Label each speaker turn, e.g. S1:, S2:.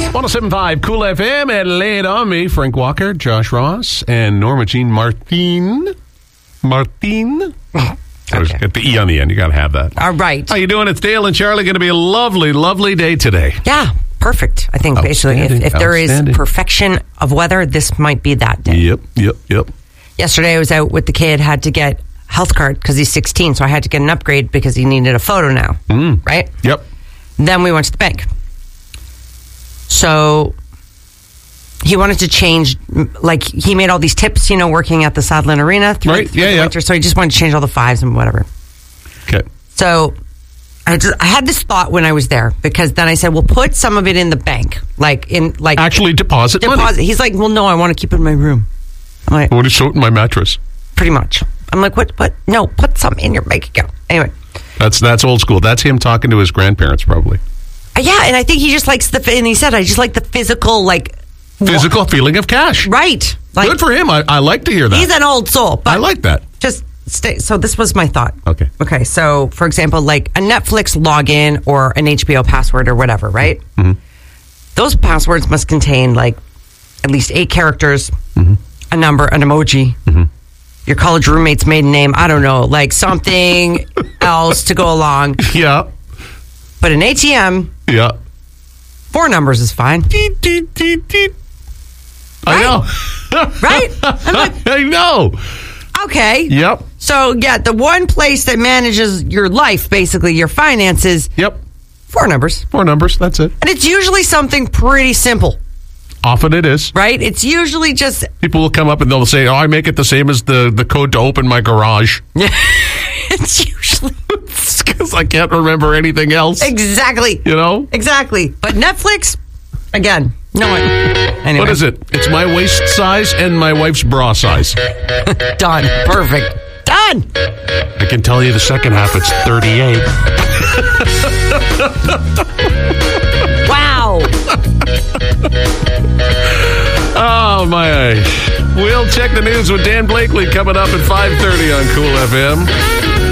S1: 107.5 Cool FM and Lay It On Me. Frank Walker, Josh Ross, and Norma Jean Martin. Okay. Get the E on the end. You got to have that.
S2: All right.
S1: How you doing? It's Dale and Charlie. Going to be a lovely, lovely day today.
S2: Yeah, perfect. I think basically if there is perfection of weather, this might be that day.
S1: Yep.
S2: Yesterday I was out with the kid, had to get health card because he's 16, so I had to get an upgrade because he needed a photo now. Right?
S1: Yep.
S2: Then we went to the bank. So he wanted to change, like he made all these tips, working at the Sadlin Arena through the winter. So he just wanted to change all the fives and whatever.
S1: Okay.
S2: So I had this thought when I was there, because then I said, well, put some of it in the bank,
S1: actually deposit money.
S2: He's like, well, no, I want to keep it in my room. I'm like,
S1: what is so in my mattress?
S2: Pretty much. I'm like, what? No, put some in your bank account. Anyway.
S1: That's old school. That's him talking to his grandparents, probably.
S2: Yeah, and I think he just likes and he said, I just like the physical,
S1: physical feeling of cash.
S2: Right.
S1: Good for him. I like to hear that.
S2: He's an old soul. But
S1: I like that.
S2: Just stay. So this was my thought.
S1: Okay.
S2: So, for example, like a Netflix login or an HBO password or whatever, right?
S1: Mm-hmm.
S2: Those passwords must contain at least 8 characters, a number, an emoji, your college roommate's maiden name, I don't know, something else to go along.
S1: Yeah.
S2: But an ATM, 4 numbers is fine.
S1: I know.
S2: Right? I'm like,
S1: I know.
S2: Okay.
S1: Yep.
S2: So, the one place that manages your life, basically your finances.
S1: Yep.
S2: 4 numbers.
S1: 4 numbers, that's it.
S2: And it's usually something pretty simple.
S1: Often it is.
S2: Right? It's usually just...
S1: People will come up and they'll say, I make it the same as the code to open my garage.
S2: Yeah. It's usually...
S1: because I can't remember anything else.
S2: Exactly. Exactly. But Netflix, again, no one. Anyway.
S1: What is it? It's my waist size and my wife's bra size.
S2: Done. Perfect. Done.
S1: I can tell you the second half, it's 38.
S2: Wow.
S1: Oh, my. We'll check the news with Dan Blakely coming up at 5:30 on Cool FM.